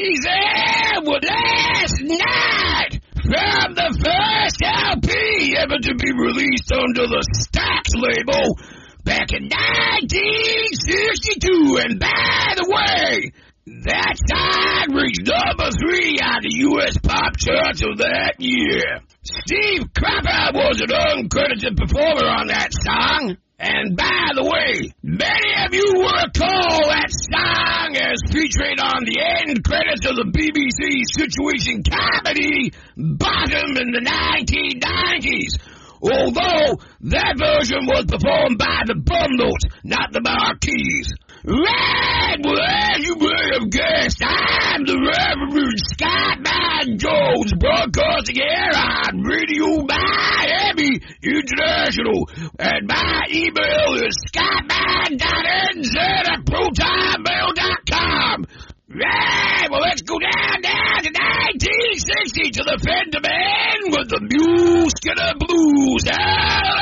60s and was last night from the first LP ever to be released under the Stax label back in 1962. And by the way, that song reached number 3 on the U.S. pop charts of that year. Steve Cropper was an uncredited performer on that song. And by the way, many of you will recall that song as featuring on the end credits of the BBC situation comedy Bottom in the 1990s. Although that version was performed by the Bundles, not the Marquis. Right, well, as you may have guessed, I'm the Reverend Scott Man Jones, broadcasting here on Radio Miami International, and my email is scottman.nz@protonmail.com. Right, well, let's go down to 1960 to the Fender Man with the Mule Skinner Blues.